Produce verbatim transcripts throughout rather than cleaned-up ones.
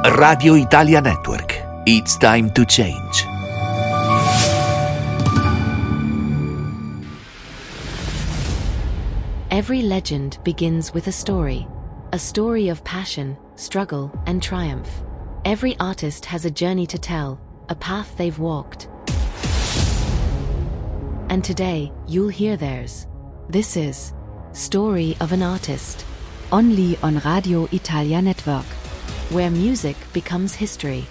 Radio Italia Network. It's time to change. Every legend begins with a story. A story of passion, struggle, and triumph. Every artist has a journey to tell, a path they've walked. And today, you'll hear theirs. This is Story of an Artist. Only on Radio Italia Network. Where music becomes history.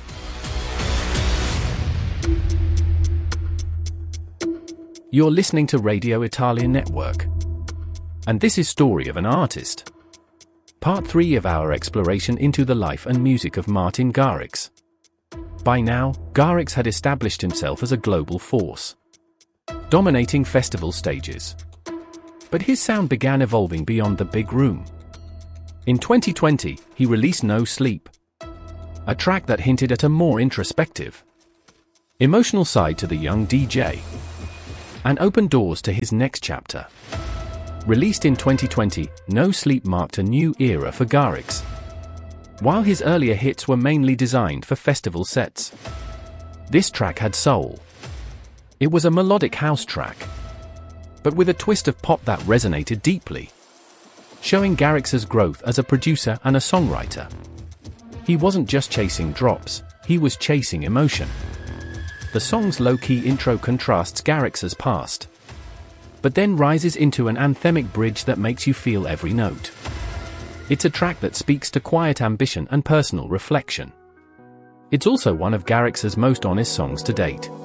You're listening to Radio Italia Network. And this is Story of an Artist. Part three of our exploration into the life and music of Martin Garrix. By now, Garrix had established himself as a global force, dominating festival stages. But his sound began evolving beyond the big room. In twenty twenty, he released No Sleep, a track that hinted at a more introspective, emotional side to the young D J, and opened doors to his next chapter. Released in twenty twenty, No Sleep marked a new era for Garrix. While his earlier hits were mainly designed for festival sets, this track had soul. It was a melodic house track, but with a twist of pop that resonated deeply, showing Garrix's growth as a producer and a songwriter. He wasn't just chasing drops, he was chasing emotion. The song's low-key intro contrasts Garrix's past, but then rises into an anthemic bridge that makes you feel every note. It's a track that speaks to quiet ambition and personal reflection. It's also one of Garrix's most honest songs to date.